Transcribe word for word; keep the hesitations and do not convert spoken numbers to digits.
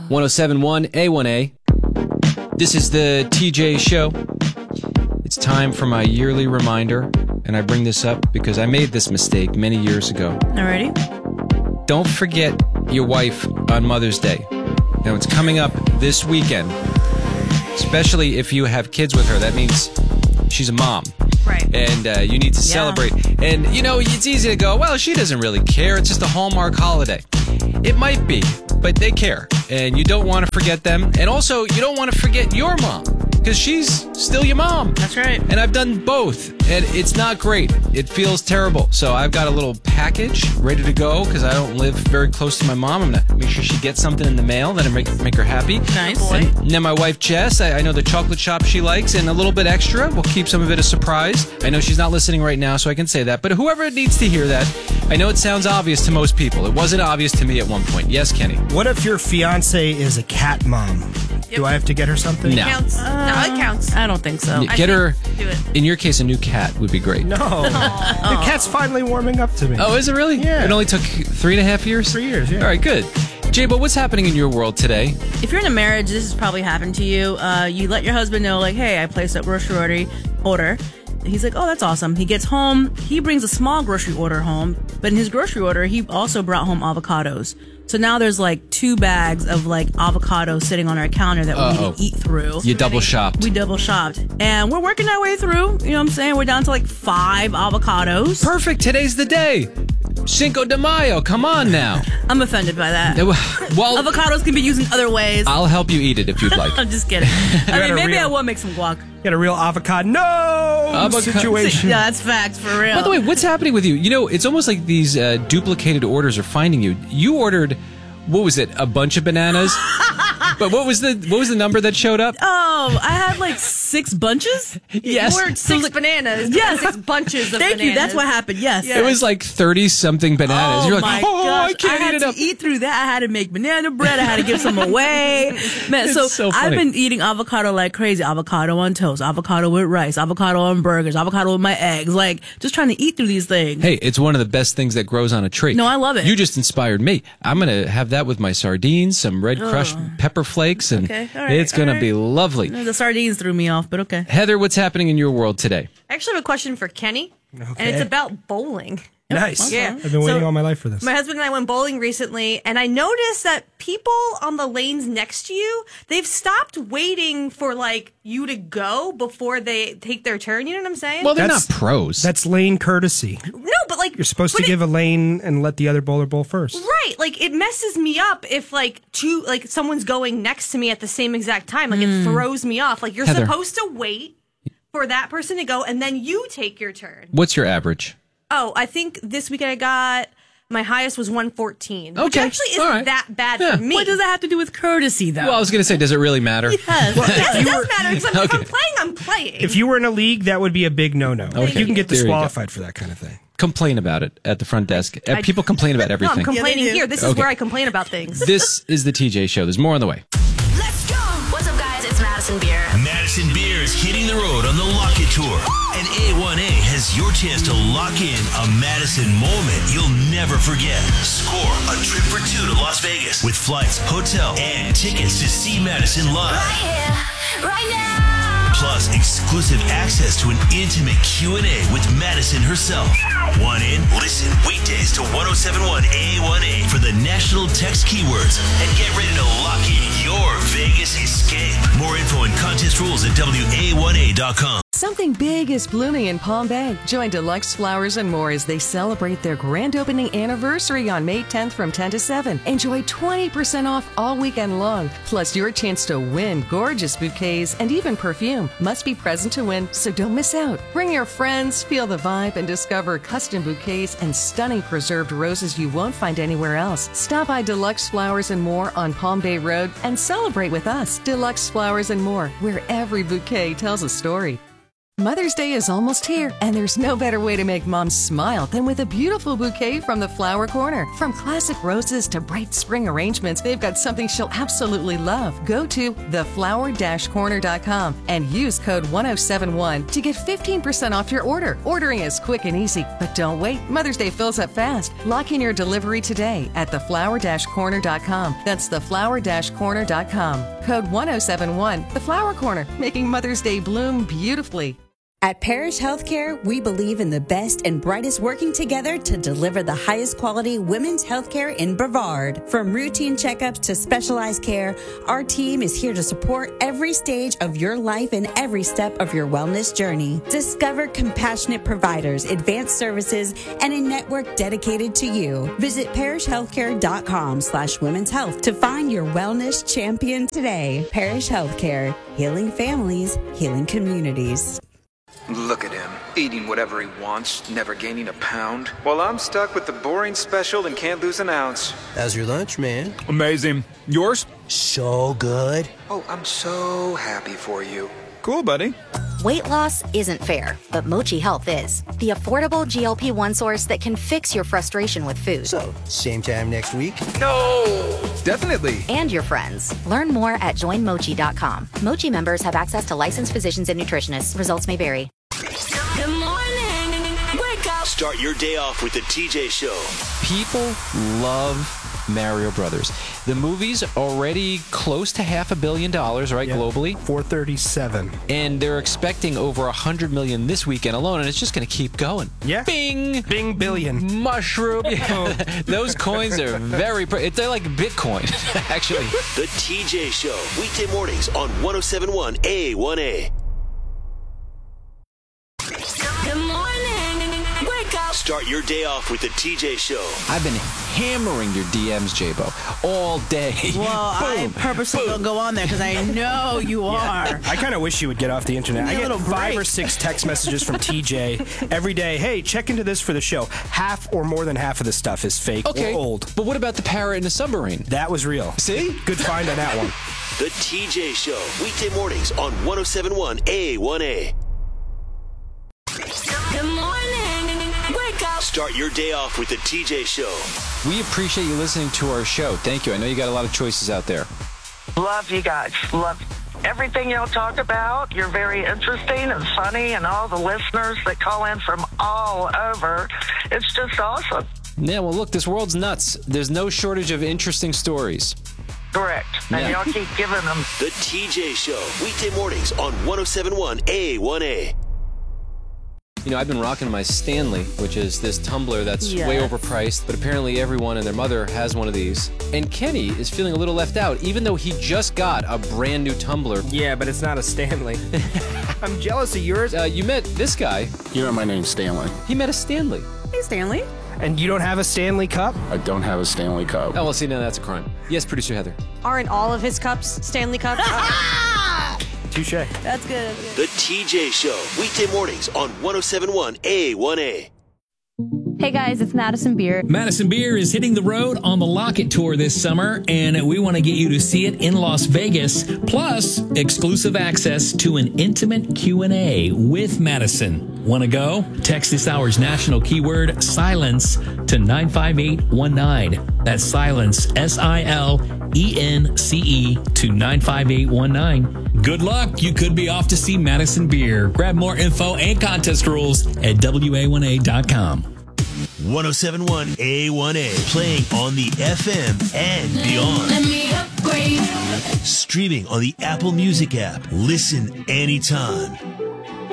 one oh seven point one A one A. This is the T J Show. It's time for my yearly reminder, and I bring this up because I made this mistake many years ago. Alrighty. Don't forget your wife on Mother's Day. Now, it's coming up this weekend, especially if you have kids with her. That means she's a mom. Right. And uh, you need to Yeah. celebrate. And, you know, it's easy to go, well, she doesn't really care. It's just a Hallmark holiday. It might be, but they care. And you don't want to forget them. And also, you don't want to forget your mom, because she's still your mom. That's right. And I've done both, and it's not great. It feels terrible. So I've got a little package ready to go, because I don't live very close to my mom. I'm going to make sure she gets something in the mail that'll make, make her happy. Nice. And, and then my wife, Jess, I, I know the chocolate shop she likes, and a little bit extra. We'll keep some of it a surprise. I know she's not listening right now, so I can say that. But whoever needs to hear that, I know it sounds obvious to most people. It wasn't obvious to me at one point. Yes, Kenny? What if your fiance is a cat mom? Do I have to get her something? No. Counts. no, it counts. I don't think so. Get her, do it. in your case, a new cat would be great. No. The cat's finally warming up to me. Oh, is it really? Yeah. It only took three and a half years? Three years, yeah. All right, good. Jay, but what's happening in your world today? If you're in a marriage, this has probably happened to you. Uh, you let your husband know, like, hey, I placed a grocery order. order. He's like, oh, that's awesome. He gets home. He brings a small grocery order home. But in his grocery order, he also brought home avocados. So now there's like two bags of like avocados sitting on our counter that we Uh-oh. need to eat through. You double shopped. We double shopped. And we're working our way through. You know what I'm saying? We're down to like five avocados. Perfect. Today's the day. Cinco de Mayo. Come on now. I'm offended by that. Well, Avocados can be used in other ways. I'll help you eat it if you'd like. I'm just kidding. I got mean, a maybe real- I will make some guac. Get a real avocado. No Avoca- situation. Yeah, that's facts for real. By the way, what's happening with you? You know, it's almost like these uh, duplicated orders are finding you. You ordered, what was it, a bunch of bananas? But what was the what was the number that showed up? Oh, I had like six bunches. Yes. You ordered six bananas. Yes. Six bunches of Thank bananas. you. That's what happened. Yes. It was like thirty-something bananas. Oh You're my like, oh, gosh! I can't had eat it to up. eat through that. I had to make banana bread. I had to give some away. Man, It's so, so I've funny. been eating avocado like crazy. Avocado on toast, avocado with rice, avocado on burgers, avocado with my eggs. Like just trying to eat through these things. Hey, it's one of the best things that grows on a tree. No, I love it. You just inspired me. I'm going to have that with my sardines, some red crushed pepper flakes, and Okay, all right, it's going to all right. be lovely. The sardines threw me off, but okay. Heather, what's happening in your world today? I actually have a question for Kenny, and it's about bowling. Nice. Yeah. I've been waiting So, all my life for this. My husband and I went bowling recently, and I noticed that people on the lanes next to you, they've stopped waiting for like you to go before they take their turn. You know what I'm saying? Well, they're That's- not pros. That's lane courtesy. no, but like You're supposed but to it- give a lane and let the other bowler bowl first. Right, like it messes me up if like two like someone's going next to me at the same exact time. Like it throws me off. Like you're Heather. supposed to wait for that person to go, and then you take your turn. What's your average? Oh, I think this weekend I got my highest was one fourteen, which Okay, actually isn't all right. that bad Yeah. for me. What does that have to do with courtesy, though? Well, I was going to say, does it really matter? yes. Yes, it does matter because if Okay. I'm playing, I'm playing. If you were in a league, that would be a big no-no. Okay. You can get There you go. disqualified for that kind of thing. Complain about it at the front desk. Uh, I- People complain about no, I'm everything. complaining Yeah, they do. here. This is Okay. where I complain about things. This is the T J Show. There's more on the way. Let's go! What's up, guys? It's Madison Beer. Madison Beer is hitting the road on the Lock It Tour. And A one A has your chance to lock in a Madison moment you'll never forget. Score a trip for two to Las Vegas with flights, hotel, and tickets to see Madison live. Right here, right now. Plus, exclusive access to an intimate Q and A with Madison herself. Want in? Listen weekdays to ten seventy-one A one A for the national text keywords and get ready to lock in your Vegas escape. More info and contest rules at W A one A dot com. Something big is blooming in Palm Bay. Join Deluxe Flowers and More as they celebrate their grand opening anniversary on May tenth from ten to seven. Enjoy twenty percent off all weekend long, plus your chance to win gorgeous bouquets and even perfume. Must be present to win, so don't miss out. Bring your friends, feel the vibe, and discover custom bouquets and stunning preserved roses you won't find anywhere else. Stop by Deluxe Flowers and More on Palm Bay Road and celebrate with us. Deluxe Flowers and More, where every bouquet tells a story. Mother's Day is almost here, and there's no better way to make mom smile than with a beautiful bouquet from the Flower Corner. From classic roses to bright spring arrangements, they've got something she'll absolutely love. Go to the flower dash corner dot com and use code one oh seven one to get fifteen percent off your order. Ordering is quick and easy, but don't wait. Mother's Day fills up fast. Lock in your delivery today at the flower dash corner dot com. That's the flower dash corner dot com. Code one oh seven one. The Flower Corner, making Mother's Day bloom beautifully. At Parish Healthcare, we believe in the best and brightest working together to deliver the highest quality women's healthcare in Brevard. From routine checkups to specialized care, our team is here to support every stage of your life and every step of your wellness journey. Discover compassionate providers, advanced services, and a network dedicated to you. Visit parishhealthcare.com slash women's health to find your wellness champion today. Parish Healthcare, healing families, healing communities. Look at him, eating whatever he wants, never gaining a pound. While I'm stuck with the boring special and can't lose an ounce. How's your lunch, man? Amazing. Yours? So good. Oh, I'm so happy for you. Cool, buddy. Weight loss isn't fair, but Mochi Health is. The affordable G L P one source that can fix your frustration with food. So, same time next week? No! Definitely. And your friends. Learn more at join mochi dot com. Mochi members have access to licensed physicians and nutritionists. Results may vary. Good morning. Wake up. Start your day off with the T J Show. People love Mario Brothers. The movie's already close to half a billion dollars, right, Yep. globally? four thirty-seven. And they're expecting over a hundred million this weekend alone, and it's just going to keep going. Yeah. Bing! Bing billion. Mushroom. Yeah. Those coins are very, pr- they're like Bitcoin, actually. The T J Show. Weekday mornings on one oh seven point one A one A. Good morning. Wake up. Start your day off with the T J Show. I've been hammering your D Ms, J-Bo, all day. Well, I purposely don't go on there because I know you are. I kind of wish you would get off the internet. Give me I a get little five break. or six text messages from T J every day. Hey, check into this for the show. Half or more than half of the stuff is fake Okay, or old. but what about the parrot in the submarine? That was real. See? Good find on that one. The T J Show. Weekday mornings on one oh seven point one A one A. Good morning. Wake up. Start your day off with the T J Show. We appreciate you listening to our show. Thank you. I know you got a lot of choices out there. Love you guys. Love everything y'all talk about. You're very interesting and funny, and all the listeners that call in from all over. It's just awesome. Yeah, well, look, this world's nuts. There's no shortage of interesting stories. Correct. And Yeah. y'all keep giving them. The T J Show. Weekday mornings on one oh seven point one A one A. You know, I've been rocking my Stanley, which is this tumbler that's Yes. way overpriced, but apparently everyone and their mother has one of these. And Kenny is feeling a little left out, even though he just got a brand new tumbler. Yeah, but it's not a Stanley. I'm jealous of yours. Uh, you met this guy. You know my name's Stanley. He met a Stanley. Hey, Stanley. And you don't have a Stanley Cup? I don't have a Stanley Cup. Oh, well, see, now that's a crime. Yes, producer Heather. Aren't all of his cups Stanley Cups? Touche. That's good. The T J Show. Weekday mornings on one oh seven point one A one A. Hey guys, it's Madison Beer. Madison Beer is hitting the road on the Locket Tour this summer, and we want to get you to see it in Las Vegas, plus exclusive access to an intimate Q and A with Madison. Want to go? Text this hour's national keyword, silence, to nine five eight one nine. That's silence, S I L E N C E, to nine five eight one nine. Good luck. You could be off to see Madison Beer. Grab more info and contest rules at W A one A dot com. one oh seven point one A one A. Playing on the F M and beyond. Let me upgrade. Streaming on the Apple Music app. Listen anytime.